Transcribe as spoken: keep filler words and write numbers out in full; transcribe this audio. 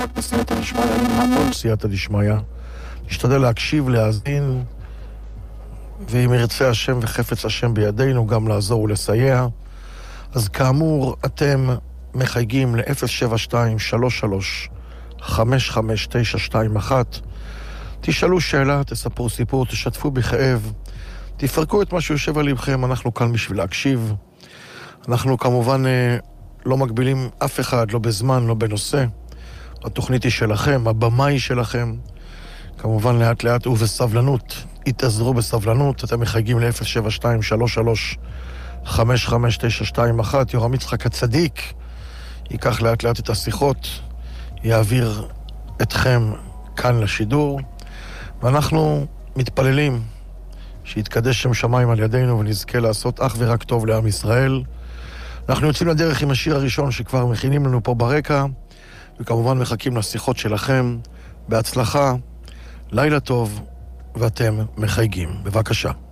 רק בסייעתא דשמיא, המון סייעתא דשמיא. נשתדל להקשיב, להאזין, ואם ירצה השם וחפץ השם בידינו, גם לעזור ולסייע. אז כאמור, אתם מחייגים ל-אפס שבע שתיים שלוש שלוש חמש חמש תשע שתיים אחת. תשאלו שאלה, תספרו סיפור, תשתפו בכאב, תפרקו את מה שיושב על לבכם, אנחנו כאן בשביל להקשיב. אנחנו כמובן לא מגבילים אף אחד, לא בזמן, לא בנושא. התוכנית היא שלכם, הבמה היא שלכם. כמובן לאט לאט ובסבלנות, התעזרו בסבלנות. אתם מחייגים ל-אפס שבע שתיים שלוש שלוש חמש חמש תשע שתיים אחת. יורם יצחק הצדיק ייקח לאט לאט את השיחות, יעביר אתכם כאן לשידור, ואנחנו מתפללים שיתקדש שם שמיים על ידינו ונזכה לעשות אך ורק טוב לעם ישראל. אנחנו יוצאים לדרך עם השיר הראשון שכבר מכינים לנו פה ברקע, וכמובן מחכים לשיחות שלכם. בהצלחה, לילה טוב, ואתם מחייגים. בבקשה.